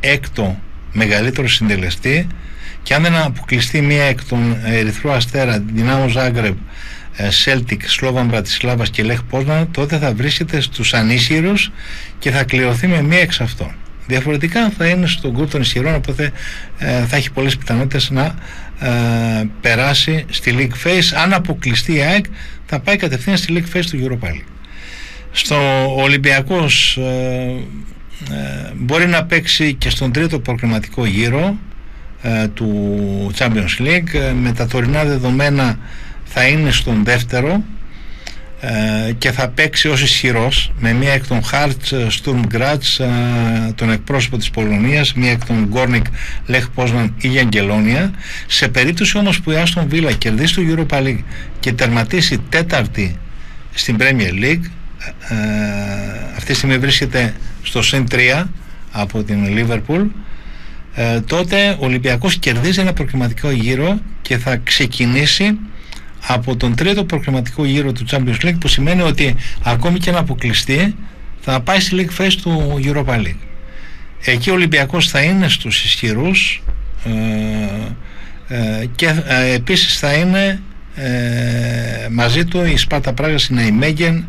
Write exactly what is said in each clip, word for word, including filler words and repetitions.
έκτο μεγαλύτερο συντελεστή, και αν δεν αποκλειστεί μία εκ των Ερυθρού Αστέρα, Δυνάμο Ζάγκρεπ, Σέλτικ, Σλόβαν Μπρατισλάβας και Λεχ Πόσναν, τότε θα βρίσκεται στους ανίσχυρους και θα κληρωθεί με μία εξ αυτών. Διαφορετικά θα είναι στον γκρουπ των ισχυρών, οπότε ε, θα έχει πολλές πιθανότητες να ε, περάσει στη League Phase. Αν αποκλειστεί η ΑΕΚ, θα πάει κατευθείαν στη League Phase του Europa League. Στο Ολυμπιακός ε, ε, μπορεί να παίξει και στον τρίτο προκριματικό γύρο ε, του Champions League. Ε, με τα τωρινά δεδομένα θα είναι στον δεύτερο ε, και θα παίξει ως ισχυρός με μία εκ των Χάρτς Στουρμ Γκράτς, ε, τον εκπρόσωπο της Πολωνίας, μία εκ των Γκόρνικ Λεχ Πόσναν ή Γιαγκελόνια. Σε περίπτωση όμως που η Άστον Βίλα κερδίσει το Europa League και τερματίσει τέταρτη στην Premier League, ε, αυτή τη στιγμή βρίσκεται στο συν τρία από την Liverpool, ε, τότε ο Ολυμπιακός κερδίζει ένα προκριματικό γύρο και θα ξεκινήσει από τον τρίτο προκριματικό γύρο του Champions League, που σημαίνει ότι ακόμη και να αποκλειστεί θα πάει στη League Phase του Europa League. Εκεί ο Ολυμπιακός θα είναι στους ισχυρούς ε, ε, και ε, επίσης θα είναι ε, μαζί του η Σπάρτα Πράγας, η Ναϊμέγεν,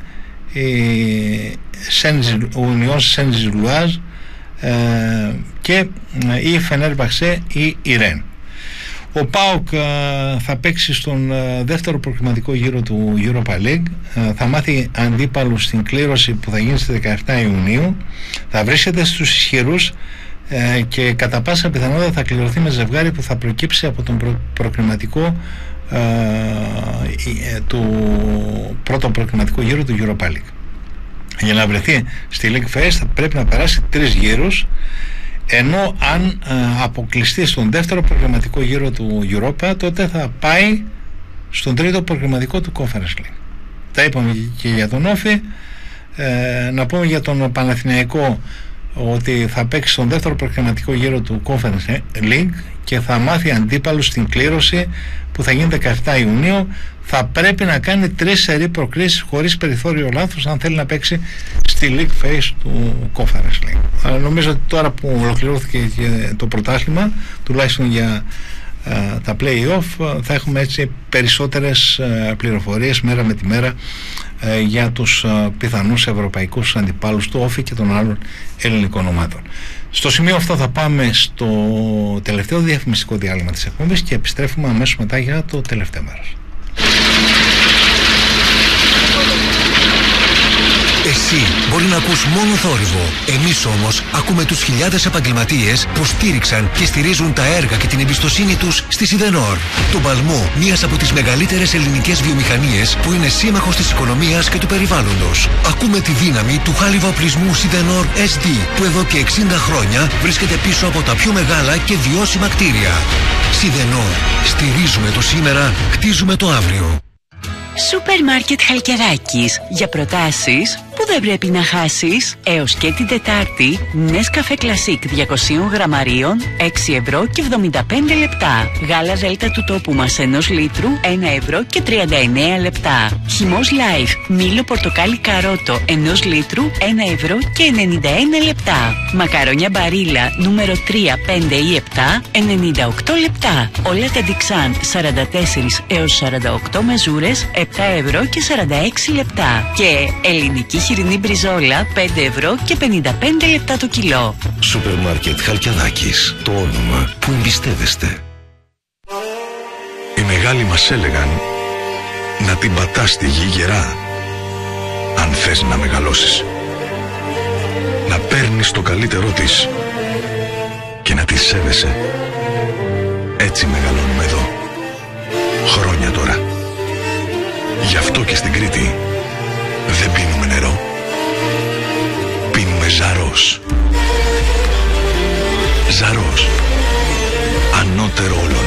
ο Ουνιόν Σέντζι Λουάζ και η Φενέρμπαξε ή η Ρεν. Ο ΠΑΟΚ θα παίξει στον δεύτερο προκριματικό γύρο του Europa League, θα μάθει αντίπαλου στην κλήρωση που θα γίνει στις δεκαεφτά Ιουνίου, θα βρίσκεται στους ισχυρούς και κατά πάσα πιθανότητα θα κληρωθεί με ζευγάρι που θα προκύψει από τον προ- προκριματικό του πρώτο προκριματικό γύρο του Europa League. Για να βρεθεί στη League Phase θα πρέπει να περάσει τρεις γύρους, ενώ αν ε, αποκλειστεί στον δεύτερο προγραμματικό γύρο του Europa, τότε θα πάει στον τρίτο προγραμματικό του Conference League. Τα είπαμε και για τον Όφη. ε, να πούμε για τον Παναθηναϊκό ότι θα παίξει στον δεύτερο προγραμματικό γύρο του Conference League και θα μάθει αντίπαλους στην κλήρωση που θα γίνει δεκαεφτά Ιουνίου. Θα πρέπει να κάνει τρεις σερί προκρίσεις χωρίς περιθώριο λάθος αν θέλει να παίξει στη League Phase του Conference League. Αλλά νομίζω ότι τώρα που ολοκληρώθηκε το πρωτάθλημα, τουλάχιστον για uh, τα play-off, θα έχουμε έτσι περισσότερες uh, πληροφορίες μέρα με τη μέρα uh, για τους uh, πιθανούς ευρωπαϊκούς αντιπάλους του Όφη και των άλλων ελληνικών ομάδων. Στο σημείο αυτό θα πάμε στο τελευταίο διαφημιστικό διάλειμμα της εκπομπής και επιστρέφουμε αμέσως μετά για το τελευταίο μέρος. Εσύ μπορεί να ακούς μόνο θόρυβο. Εμείς όμως ακούμε τους χιλιάδες επαγγελματίες που στήριξαν και στηρίζουν τα έργα και την εμπιστοσύνη τους στη Σιδενόρ. Το παλμό μιας από τις μεγαλύτερες ελληνικές βιομηχανίες που είναι σύμμαχος της οικονομίας και του περιβάλλοντος. Ακούμε τη δύναμη του χάλιβα οπλισμού Σιδενόρ ες ντι που εδώ και εξήντα χρόνια βρίσκεται πίσω από τα πιο μεγάλα και βιώσιμα κτίρια. Σιδενόρ. Στηρίζουμε το σήμερα, χτίζουμε το αύριο. Σούπερ Μάρκετ Χαλκιδάκης. Για προτάσεις που δεν πρέπει να χάσεις. Έως και την Τετάρτη, Nescafé Classic διακόσια γραμμαρίων, έξι ευρώ και εβδομήντα πέντε λεπτά. Γάλα Δέλτα του τόπου μας ενός λίτρου, ένα ευρώ και τριάντα εννέα λεπτά. Χυμός Life, μήλο πορτοκάλι καρότο ενός λίτρου, ένα ευρώ και ενενήντα ένα λεπτά. Μακαρόνια Μπαρίλα νούμερο τρία, πέντε ή επτά, ενενήντα οκτώ λεπτά. Όλα τα Dixan σαράντα τέσσερα έως σαράντα οκτώ μεζούρες, επτά ευρώ και σαράντα έξι λεπτά. Και ελληνική χοιρινή μπριζόλα, πέντε ευρώ και πενήντα πέντε λεπτά το κιλό. Σούπερ Μάρκετ Χαλκιδάκης. Το όνομα που εμπιστεύεστε. Οι μεγάλοι μας έλεγαν να την πατάς τη γη γερά αν θες να μεγαλώσεις. Να παίρνεις το καλύτερό της και να τη σέβεσαι. Έτσι μεγαλώνουμε εδώ. Χρόνια τώρα. Γι' αυτό και στην Κρήτη δεν πίνουμε νερό. Πίνουμε Ζαρός. Ζαρός. Ανώτερο όλων.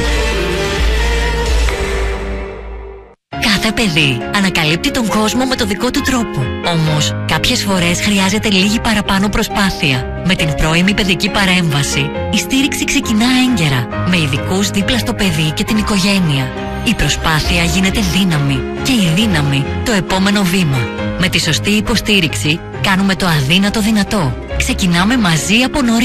Κάθε παιδί ανακαλύπτει τον κόσμο με το δικό του τρόπο. Όμως, κάποιες φορές χρειάζεται λίγη παραπάνω προσπάθεια. Με την πρώιμη παιδική παρέμβαση, η στήριξη ξεκινά έγκαιρα, με ειδικούς δίπλα στο παιδί και την οικογένεια. Η προσπάθεια γίνεται δύναμη και η δύναμη το επόμενο βήμα. Με τη σωστή υποστήριξη κάνουμε το αδύνατο δυνατό. Ξεκινάμε μαζί από νωρίς.